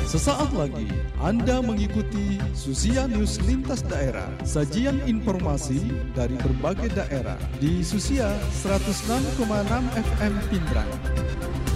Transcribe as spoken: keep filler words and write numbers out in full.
Sesaat lagi Anda mengikuti Susia News Lintas Daerah, sajian informasi dari berbagai daerah di Susia seratus enam koma enam F M Pindrang.